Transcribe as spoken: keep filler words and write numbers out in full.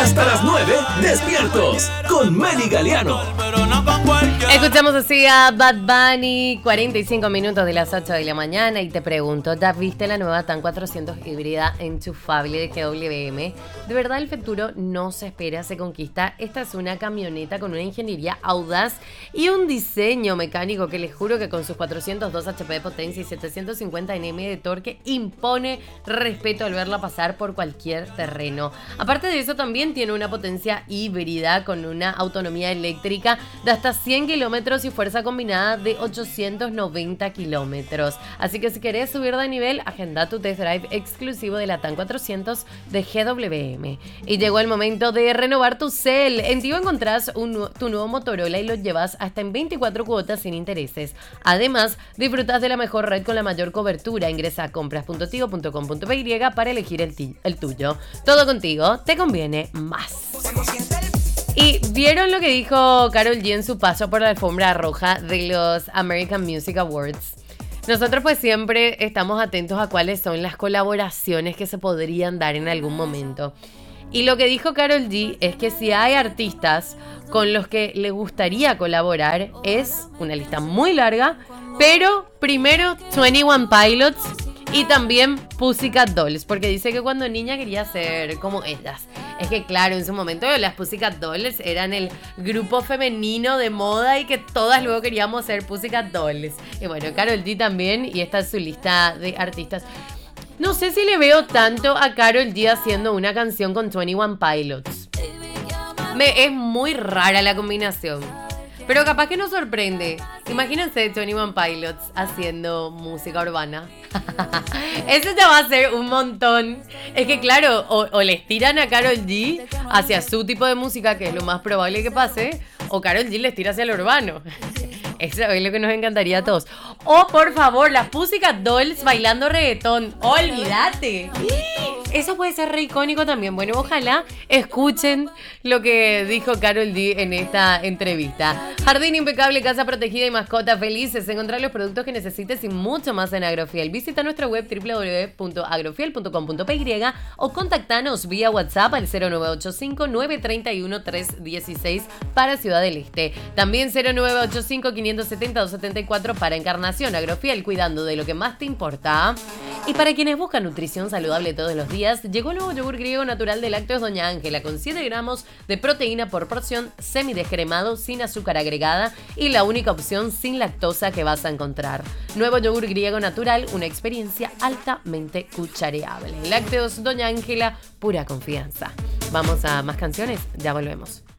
Hasta las nueve, despiertos con Meli Galeano. Escuchamos así a Bad Bunny, cuarenta y cinco minutos de las ocho de la mañana. Y te pregunto, ¿ya viste la nueva TAN cuatrocientos híbrida enchufable de G W M? De verdad el futuro no se espera, se conquista. Esta es una camioneta con una ingeniería audaz y un diseño mecánico que les juro que con sus cuatrocientos dos H P de potencia y setecientos cincuenta Nm de torque impone respeto al verla pasar por cualquier terreno. Aparte de eso también tiene una potencia híbrida con una autonomía eléctrica de hasta cien kilómetros y fuerza combinada de ochocientos noventa kilómetros. Así que si querés subir de nivel, agenda tu test drive exclusivo de la TAN cuatrocientos de G W M. Y llegó el momento de renovar tu cel. En Tigo encontrás un, tu nuevo Motorola y lo llevas hasta en veinticuatro cuotas sin intereses. Además, disfrutas de la mejor red con la mayor cobertura. Ingresa a compras punto tigo punto com punto pe para elegir el, ti- el tuyo. Todo contigo te conviene más. ¿Y vieron lo que dijo Karol G en su paso por la alfombra roja de los American Music Awards? Nosotros pues siempre estamos atentos a cuáles son las colaboraciones que se podrían dar en algún momento. Y lo que dijo Karol G es que si hay artistas con los que le gustaría colaborar, es una lista muy larga, pero primero veintiuno Pilots y también Pussycat Dolls, porque dice que cuando niña quería ser como ellas. Es que claro, en su momento las Pussycat Dolls eran el grupo femenino de moda y que todas luego queríamos ser Pussycat Dolls. Y bueno, Karol G también, y esta es su lista de artistas. No sé si le veo tanto a Karol G haciendo una canción con veintiuno Pilots. Me, es muy rara la combinación. Pero capaz que nos sorprende. Imagínense veintiuno Pilots haciendo música urbana. Eso ya va a ser un montón. Es que claro, o, o les tiran a Karol G hacia su tipo de música, que es lo más probable que pase, o Karol G les tira hacia lo urbano. Eso es lo que nos encantaría a todos. O por favor, las Pussycat Dolls bailando reggaetón. ¡Olvídate! Eso puede ser re icónico también. Bueno, ojalá escuchen lo que dijo Karol G en esta entrevista. Jardín impecable, casa protegida y mascotas felices. Encontrar los productos que necesites y mucho más en Agrofiel. Visita nuestra web doble u doble u doble u punto agrofiel punto com punto pe o contactanos vía WhatsApp al cero nueve ocho cinco nueve tres uno tres uno seis para Ciudad del Este. También cero nueve ocho cinco quinientos setenta doscientos setenta y cuatro para Encarnación. Agrofiel, cuidando de lo que más te importa. Y para quienes buscan nutrición saludable todos los días, llegó el nuevo yogur griego natural de lácteos Doña Ángela con siete gramos de proteína por porción, semidescremado, sin azúcar agregada y la única opción sin lactosa que vas a encontrar. Nuevo yogur griego natural, una experiencia altamente cuchareable. Lácteos Doña Ángela, pura confianza. Vamos a más canciones, ya volvemos.